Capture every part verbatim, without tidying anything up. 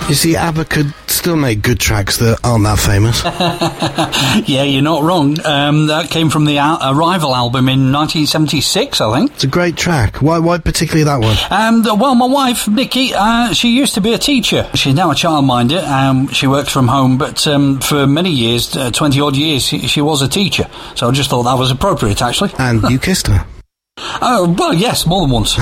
You see, ABBA could still make good tracks that aren't that famous. Yeah, you're not wrong. Um, that came from the Al- Arrival album in nineteen seventy-six, I think. It's a great track. Why Why particularly that one? Um, well, my wife, Nikki, uh, she used to be a teacher. She's now a childminder. Um, she works from home, but um, for many years, uh, twenty-odd years, she, she was a teacher. So I just thought that was appropriate, actually. And you kissed her. Oh, well, yes, more than once.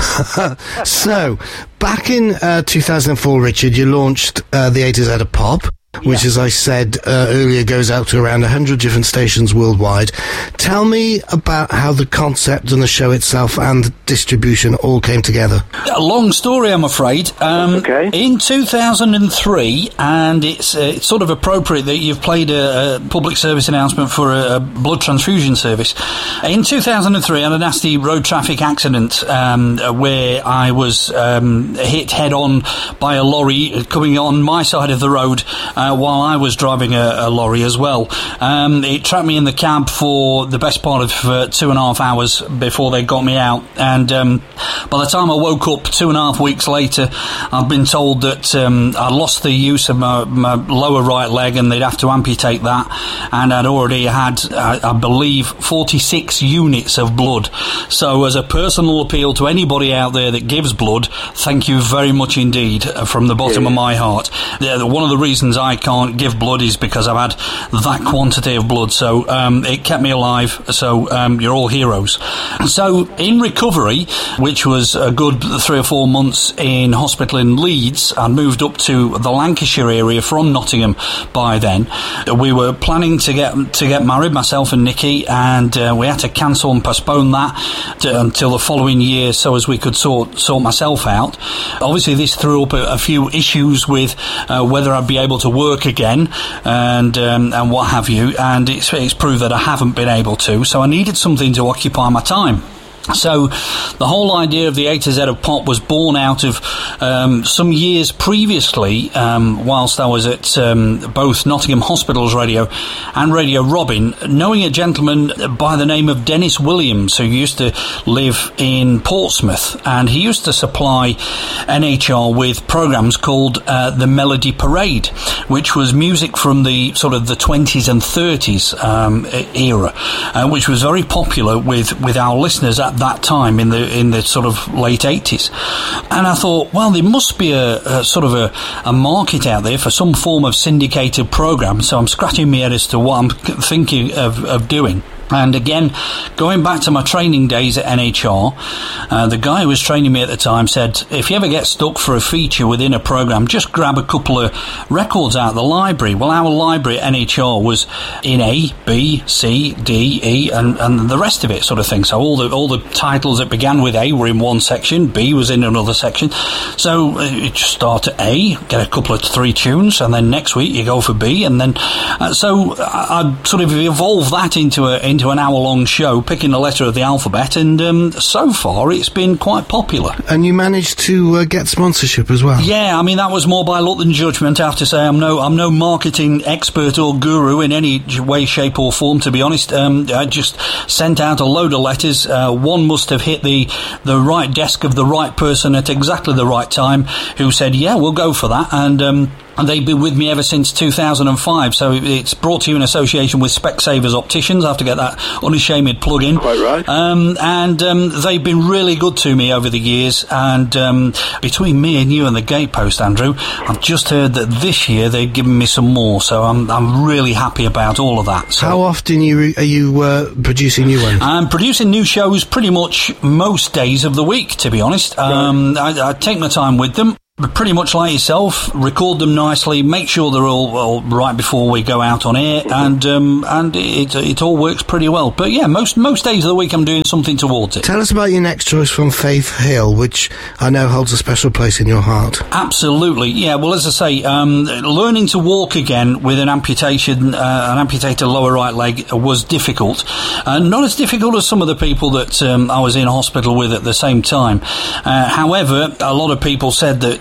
So, back in uh, two thousand four, Richard, you launched uh, the A to Z of Pop, which, yeah. as I said uh, earlier, goes out to around one hundred different stations worldwide. Tell me about how the concept and the show itself and the distribution all came together. A long story, I'm afraid. Um, okay. In two thousand three, and it's, uh, it's sort of appropriate that you've played a, a public service announcement for a, a blood transfusion service. In two thousand three, I had a nasty road traffic accident um, where I was um, hit head-on by a lorry coming on my side of the road Uh, while I was driving a, a lorry as well. Um, it trapped me in the cab for the best part of uh, two and a half hours before they got me out. And um, by the time I woke up two and a half weeks later, I've been told that um, I lost the use of my, my lower right leg and they'd have to amputate that. And I'd already had, I, I believe, forty-six units of blood. So as a personal appeal to anybody out there that gives blood, thank you very much indeed uh, from the bottom yeah. of my heart. Uh, one of the reasons I I can't give blood is because I've had that quantity of blood, so um, it kept me alive, so um, you're all heroes. So in recovery, which was a good three or four months in hospital in Leeds, I moved up to the Lancashire area from Nottingham by then. We were planning to get to get married, myself and Nikki, and uh, we had to cancel and postpone that to, until the following year so as we could sort sort myself out. Obviously this threw up a, a few issues with uh, whether I'd be able to work again and um, and what have you, and it's, it's proved that I haven't been able to, so I needed something to occupy my time. So the whole idea of the A to Z of Pop was born out of um, some years previously, um, whilst I was at um, both Nottingham Hospitals Radio and Radio Robin, knowing a gentleman by the name of Dennis Williams, who used to live in Portsmouth, and he used to supply N H R with programmes called uh, the Melody Parade, which was music from the sort of the twenties and thirties um, era, uh, which was very popular with, with our listeners at that time in the in the sort of late eighties. And I thought, well, there must be a, a sort of a, a market out there for some form of syndicated programme, so I'm scratching my head as to what I'm thinking of, of doing. And again, going back to my training days at N H R, uh, the guy who was training me at the time said, if you ever get stuck for a feature within a programme, just grab a couple of records out of the library. Well, our library at N H R was in A, B, C, D, E, and, and the rest of it sort of thing. So all the all the titles that began with A were in one section, B was in another section. So uh, you just start at A, get a couple of three tunes, and then next week you go for B, and then... Uh, so I, I sort of evolved that into a... Into to an hour-long show, picking a letter of the alphabet, and um, so far it's been quite popular. And you managed to uh, get sponsorship as well? Yeah, I mean, that was more by luck than judgment. I have to say, I'm no I'm no marketing expert or guru in any way, shape or form, to be honest. Um, I just sent out a load of letters. Uh, one must have hit the, the right desk of the right person at exactly the right time, who said, yeah, we'll go for that, and... Um, And they've been with me ever since two thousand five, so it's brought to you in association with Specsavers Opticians. I have to get that unashamed plug in. Quite right. Um, and um, they've been really good to me over the years, and um, between me and you and the Gatepost, Andrew, I've just heard that this year they've given me some more, so I'm I'm really happy about all of that. So, how often you re- are you uh, producing new ones? I'm producing new shows pretty much most days of the week, to be honest. Um, right. I, I take my time with them. But pretty much like yourself, record them nicely, make sure they're all, all right before we go out on air, and um, and it it all works pretty well. But yeah, most most days of the week I'm doing something towards it. Tell us about your next choice from Faith Hill, which I know holds a special place in your heart. Absolutely, yeah. Well, as I say, um, learning to walk again with an amputation, uh, an amputated lower right leg was difficult. Uh, not as difficult as some of the people that um, I was in hospital with at the same time. Uh, however, a lot of people said that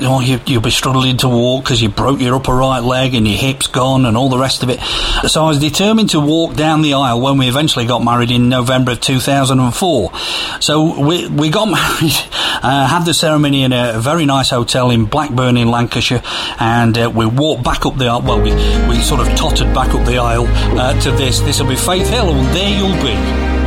oh, you, you'll be struggling to walk because you broke your upper right leg and your hip's gone and all the rest of it. So I was determined to walk down the aisle when we eventually got married in November of two thousand four. So we we got married, uh, had the ceremony in a very nice hotel in Blackburn in Lancashire, and uh, we walked back up the aisle. Well, we, we sort of tottered back up the aisle uh, to this. This will be Faith Hill, and there you'll be.